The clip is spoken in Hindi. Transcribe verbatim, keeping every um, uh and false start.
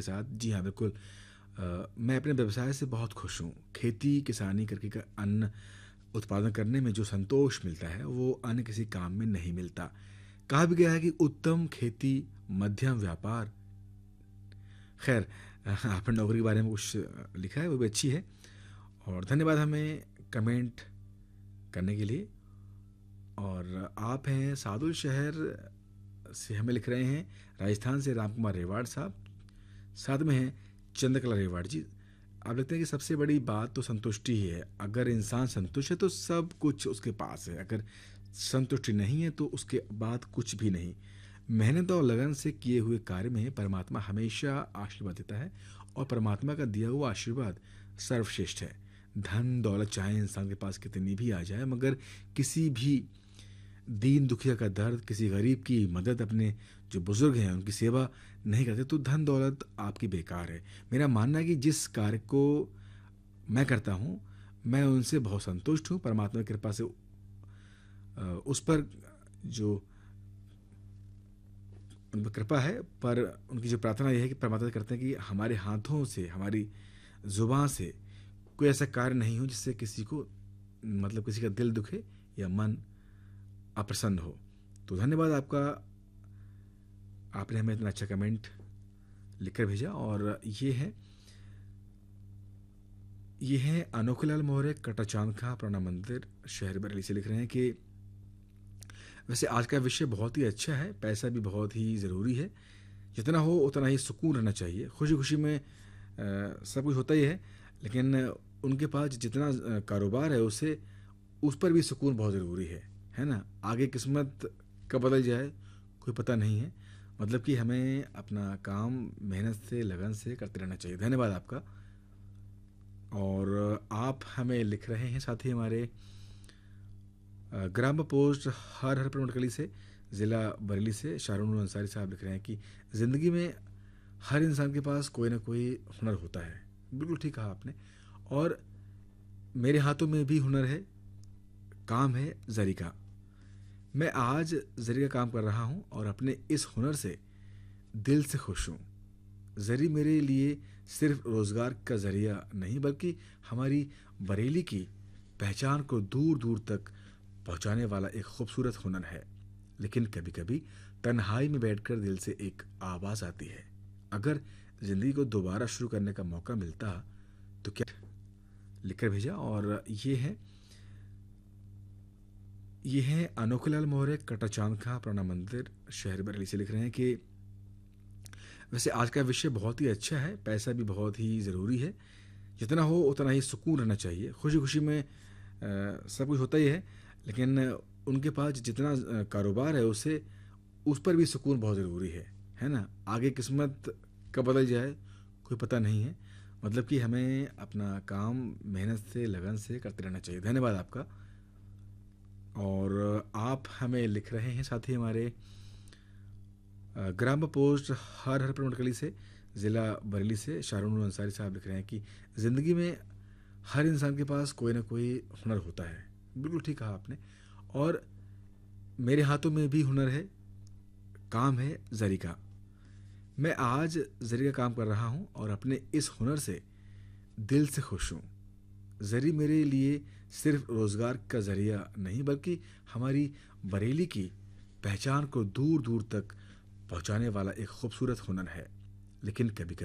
के साथ। जी हाँ, बिल्कुल। अ, मैं अपने व्यवसाय से बहुत खुश हूँ। खेती किसानी करके का अन्न उत्पादन करने में जो संतोष मिलता है वो अन्य किसी काम में नहीं मिलता। कहा भी गया है कि उत्तम खेती मध्यम व्यापार। खैर, आपने नौकरी के बारे में कुछ लिखा है, वो भी अच्छी है। और धन्यवाद हमें कमेंट करने के लिए। और आप हैं सादुल शहर से, हमें लिख रहे हैं राजस्थान से राम कुमार रेवाड़ साहब। साथ में हैं चंद्रकला रेवाड़ जी। आप लिखते हैं कि सबसे बड़ी बात तो संतुष्टि ही है। अगर इंसान संतुष्ट है तो सब कुछ उसके पास है, अगर संतुष्टि नहीं है तो उसके बाद कुछ भी नहीं। मेहनत और लगन से किए हुए कार्य में परमात्मा हमेशा आशीर्वाद देता है और परमात्मा का दिया हुआ आशीर्वाद सर्वश्रेष्ठ है। धन दौलत चाहे इंसान के पास कितनी भी आ जाए, मगर किसी भी दीन दुखिया का दर्द, किसी गरीब की मदद, अपने जो बुजुर्ग हैं उनकी सेवा नहीं करते तो धन दौलत आपकी बेकार है। मेरा मानना है कि जिस कार्य को मैं करता हूँ मैं उनसे बहुत संतुष्ट हूँ। परमात्मा की कृपा से उस पर जो उन पर कृपा है, पर उनकी जो प्रार्थना यह है कि परमात्मा करते हैं कि हमारे हाथों से, हमारी जुबान से कोई ऐसा कार्य नहीं हो जिससे किसी को, मतलब किसी का दिल दुखे या मन अप्रसन्न हो। तो धन्यवाद आपका, आपने हमें इतना अच्छा कमेंट लिखकर भेजा। और ये है ये है अनोखलाल मौर्य कटाचांद खां पुराना मंदिर शहर बरेली से लिख रहे हैं कि वैसे आज का विषय बहुत ही अच्छा है, पैसा भी बहुत ही ज़रूरी है, जितना हो उतना ही सुकून रहना चाहिए। खुशी खुशी में आ, सब कुछ होता ही है, लेकिन उनके पास जितना कारोबार है उसे उस पर भी सुकून बहुत ज़रूरी है है ना। आगे किस्मत कब बदल जाए कोई पता नहीं है, मतलब कि हमें अपना काम मेहनत से लगन से करते रहना चाहिए। धन्यवाद आपका। और आप हमें लिख रहे हैं साथ ही हमारे ग्राम पोस्ट हर हर प्रमंडकली से, ज़िला बरेली से शाहरुन अंसारी साहब लिख रहे हैं कि ज़िंदगी में हर इंसान के पास कोई ना कोई हुनर होता है। बिल्कुल ठीक कहा आपने। और मेरे हाथों में भी हुनर है, काम है जरी का। मैं आज जरी का काम कर रहा हूँ और अपने इस हुनर से दिल से खुश हूँ। जरी मेरे लिए सिर्फ रोज़गार का जरिया नहीं, बल्कि हमारी बरेली की पहचान को दूर दूर तक पहुँचाने वाला एक खूबसूरत हुनर है। लेकिन कभी कभी तन्हाई में बैठकर दिल से एक आवाज़ आती है, अगर ज़िंदगी को दोबारा शुरू करने का मौका मिलता तो क्या, लिखकर भेजा। और ये है ये है अनोखलाल मौर्य कटाचांद खां पुराना मंदिर शहर बरेली से लिख रहे हैं कि वैसे आज का विषय बहुत ही अच्छा है, पैसा भी बहुत ही ज़रूरी है, जितना हो उतना ही सुकून रहना चाहिए। खुशी खुशी में आ, सब कुछ होता ही है, लेकिन उनके पास जितना कारोबार है उसे उस पर भी सुकून बहुत ज़रूरी है है ना। आगे किस्मत कब बदल जाए कोई पता नहीं है, मतलब कि हमें अपना काम मेहनत से लगन से करते रहना चाहिए। धन्यवाद आपका। और आप हमें लिख रहे हैं साथ ही हमारे ग्राम पोस्ट हर हर प्रमंडकली से, ज़िला बरेली से शाहरुन अंसारी साहब लिख रहे हैं कि ज़िंदगी में हर इंसान के पास कोई ना कोई हुनर होता है। बिल्कुल ठीक कहा आपने। और मेरे हाथों में भी हुनर है, काम है जरी का। मैं आज जरी का काम कर रहा हूँ और अपने इस हुनर से दिल से खुश हूँ। जरी मेरे लिए सिर्फ रोज़गार का जरिया नहीं, बल्कि हमारी बरेली की पहचान को दूर दूर तक पहुँचाने वाला एक खूबसूरत हुनर है। लेकिन कभी कभी